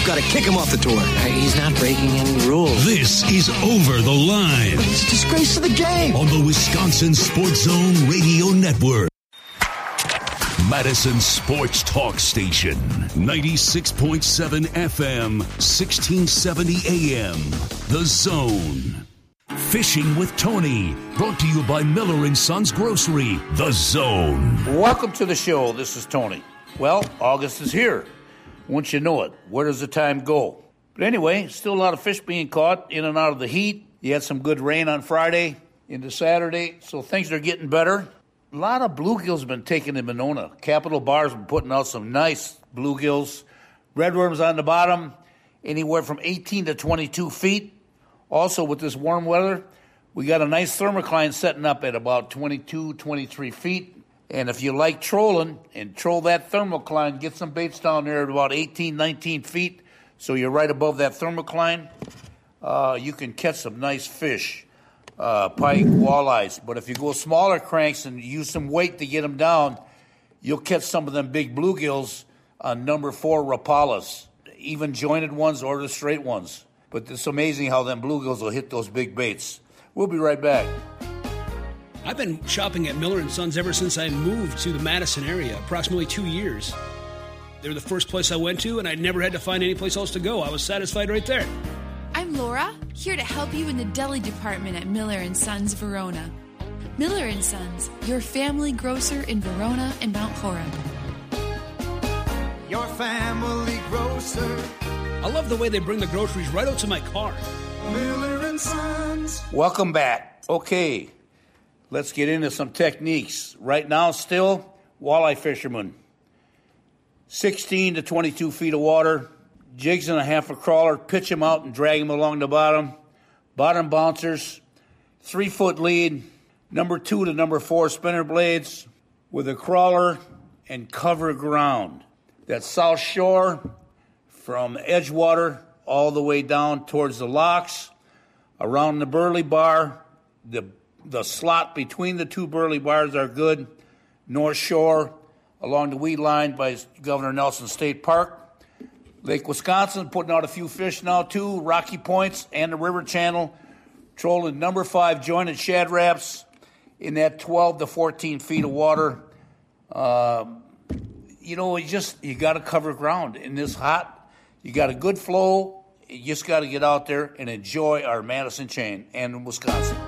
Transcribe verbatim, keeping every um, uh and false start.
you've got to kick him off the tour. He's not breaking any rules. This is Over the Line. But it's a disgrace to the game. On the Wisconsin Sports Zone Radio Network. Madison Sports Talk Station. ninety-six point seven F M, sixteen seventy A M. The Zone. Fishing with Tony. Brought to you by Miller and Sons Grocery. The Zone. Welcome to the show. This is Tony. Well, August is here. Once you know it, where does the time go? But anyway, still a lot of fish being caught in and out of the heat. You had some good rain on Friday into Saturday, so things are getting better. A lot of bluegills have been taken in Monona. Capital Bar's been putting out some nice bluegills. Redworms on the bottom, anywhere from eighteen to twenty-two feet. Also, with this warm weather, we got a nice thermocline setting up at about twenty-two, twenty-three feet. And if you like trolling and troll that thermocline, get some baits down there at about eighteen, nineteen feet, so you're right above that thermocline, uh, you can catch some nice fish, uh, pike, walleyes. But if you go smaller cranks and use some weight to get them down, you'll catch some of them big bluegills on number four Rapalas, even jointed ones or the straight ones. But it's amazing how them bluegills will hit those big baits. We'll be right back. I've been shopping at Miller and Sons ever since I moved to the Madison area, approximately two years. They were the first place I went to, and I never had to find any place else to go. I was satisfied right there. I'm Laura, here to help you in the deli department at Miller and Sons Verona. Miller and Sons, your family grocer in Verona and Mount Horeb. Your family grocer. I love the way they bring the groceries right out to my car. Miller and Sons. Welcome back. Okay, let's get into some techniques. Right now, still, walleye fishermen. sixteen to twenty-two feet of water, jigs and a half a crawler, pitch them out and drag them along the bottom. Bottom bouncers, three-foot lead, number two to number four spinner blades with a crawler and cover ground. That south shore from Edgewater all the way down towards the locks, around the Burley Bar. The, the slot between the two Burley Bars are good. North Shore, along the weed line by Governor Nelson State Park. Lake Wisconsin putting out a few fish now too. Rocky Points and the River Channel trolling number five jointed shad wraps in that twelve to fourteen feet of water. Uh, you know, you just you got to cover ground in this hot. You got a good flow. You just got to get out there and enjoy our Madison chain and Wisconsin.